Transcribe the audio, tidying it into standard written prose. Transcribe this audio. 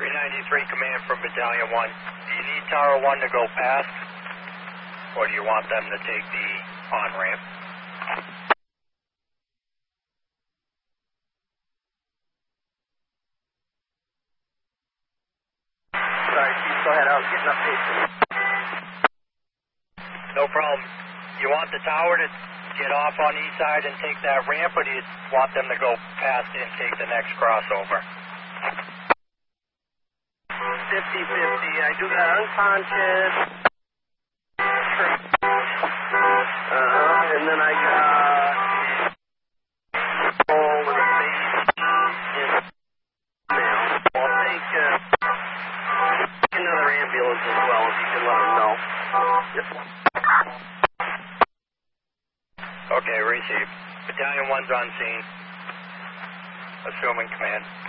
393 command from Battalion 1. Do you need Tower 1 to go past, or do you want them to take the on-ramp? Sorry, Chief, go ahead. I was getting updates from you. No problem. You want the tower to get off on east side and take that ramp, or do you want them to go past it and take the next crossover? 50-50. I do got unconscious. And then I got roll with a base in now. I'll take another ambulance as well if you can let them know. Yes. Okay, receive. Battalion 1's on scene. Assuming command.